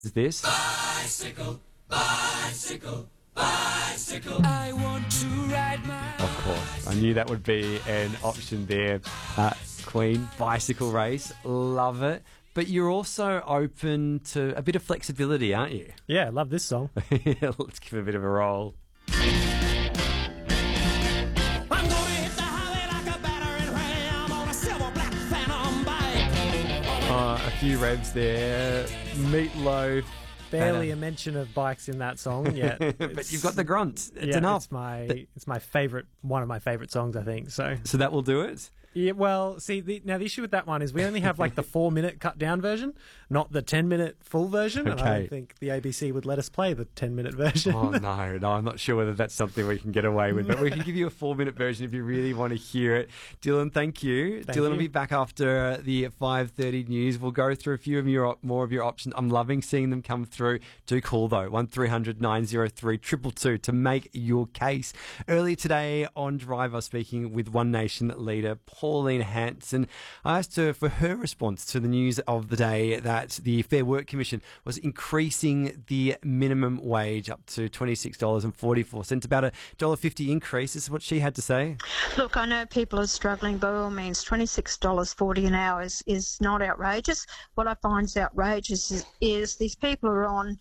Is this? Bicycle, bicycle, bicycle. I want to ride my... Of course. I knew that would be an option there. Queen, Bicycle Race. Love it. But you're also open to a bit of flexibility, aren't you? Yeah, I love this song. Let's give it a bit of a roll. I'm gonna hit the highway like a battering ram on a silver black phantom bike. A few revs there. Meatloaf. Barely a mention of bikes in that song yet. But you've got the grunt. It's enough. It's my favourite, one of my favourite songs, I think. So that will do it? Yeah, well, see, now the issue with that one is we only have like the 4-minute cut down version, not the 10-minute full version. Okay. And I don't think the ABC would let us play the 10-minute version. Oh, no, I'm not sure whether that's something we can get away with, but we can give you a 4-minute version if you really want to hear it. Dylan, thank you. Dylan will be back after the 5:30 news. We'll go through a few of more of your options. I'm loving seeing them come through. Do call, though, 1300 903 222 to make your case. Earlier today on Drive, I was speaking with One Nation leader Pauline Hanson. I asked her for her response to the news of the day that the Fair Work Commission was increasing the minimum wage up to $26.44, about a $1.50 increase. This is what she had to say. Look, I know people are struggling by all means. $26.40 an hour is not outrageous. What I find is outrageous is these people are on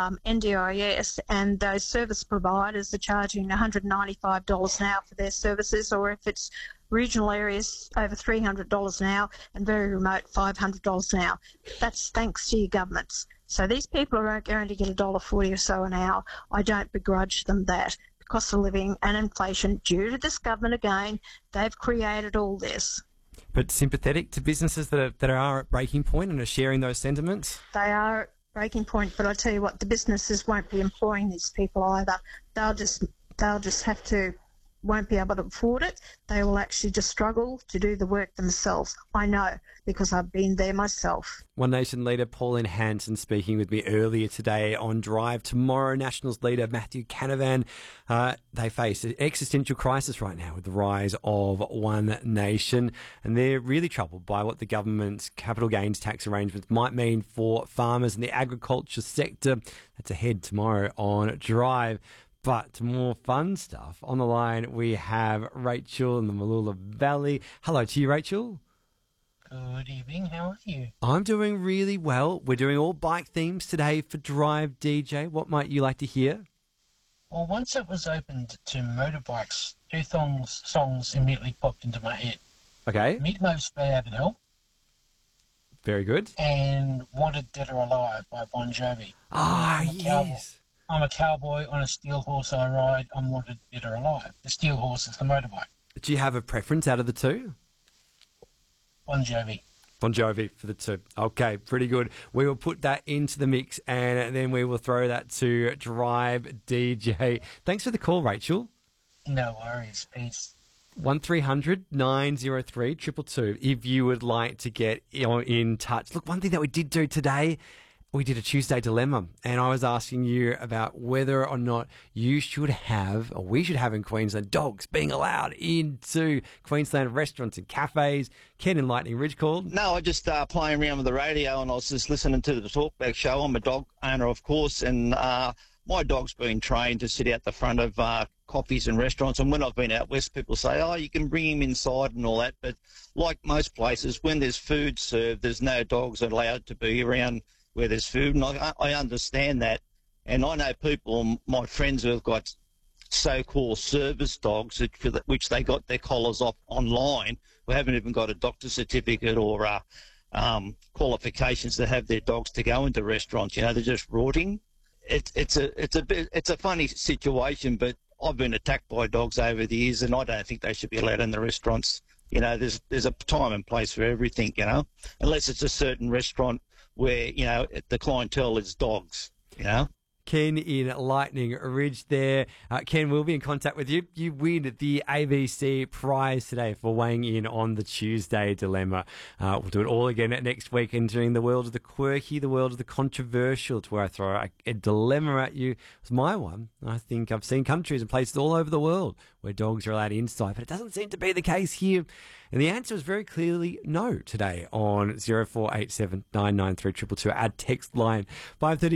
NDIS and those service providers are charging $195 an hour for their services, or if it's regional areas, over $300 an hour, and very remote, $500 an hour. That's thanks to your governments. So these people are going to get $1.40 or so an hour. I don't begrudge them that. The cost of living and inflation, due to this government again, they've created all this. But sympathetic to businesses that are at breaking point and are sharing those sentiments? They are at breaking point, but I tell you what, the businesses won't be employing these people either. They'll just have to, won't be able to afford it. They will actually just struggle to do the work themselves. I know, because I've been there myself. One Nation leader Pauline Hanson speaking with me earlier today on Drive. Tomorrow, Nationals leader Matthew Canavan, they face an existential crisis right now with the rise of One Nation, and they're really troubled by what the government's capital gains tax arrangements might mean for farmers and the agriculture sector. That's ahead tomorrow on Drive. But to more fun stuff, on the line we have Rachel in the Mooloolah Valley. Hello to you, Rachel. Good evening, how are you? I'm doing really well. We're doing all bike themes today for Drive DJ. What might you like to hear? Well, once it was opened to motorbikes, two songs immediately popped into my head. Okay. Meatloaf's Stay Out of Hell. Very good. And Wanted Dead or Alive by Bon Jovi. Ah, yes. I'm a cowboy on a steel horse I ride. I'm wanted dead or alive. The steel horse is the motorbike. Do you have a preference out of the two? Bon Jovi. Bon Jovi for the two. Okay, pretty good. We will put that into the mix and then we will throw that to Drive DJ. Thanks for the call, Rachel. No worries. Peace. 1300 903 222 if you would like to get in touch. Look, one thing that we did do today, we did a Tuesday Dilemma, and I was asking you about whether or not you should have, or we should have in Queensland, dogs being allowed into Queensland restaurants and cafes. Ken in Lightning Ridge called. No, I just playing around with the radio and I was just listening to the Talkback show. I'm a dog owner, of course, and my dog's been trained to sit out the front of coffees and restaurants. And when I've been out west, people say, oh, you can bring him inside and all that. But like most places, when there's food served, there's no dogs allowed to be around where there's food, and I understand that. And I know people, my friends who have got so-called service dogs, which they got their collars off online, who haven't even got a doctor's certificate or qualifications to have their dogs to go into restaurants. You know, they're just rorting. It's a funny situation, but I've been attacked by dogs over the years, and I don't think they should be allowed in the restaurants. You know, there's a time and place for everything, you know, unless it's a certain restaurant where, you know, the clientele is dogs, you know. Ken in Lightning Ridge there. Ken, we'll be in contact with you. You win the ABC prize today for weighing in on the Tuesday Dilemma. We'll do it all again next week, entering the world of the quirky, the world of the controversial, to where I throw a dilemma at you. It's my one. I think I've seen countries and places all over the world where dogs are allowed inside, but it doesn't seem to be the case here. And the answer is very clearly no today on 0487 993 222. Our text line 5:30.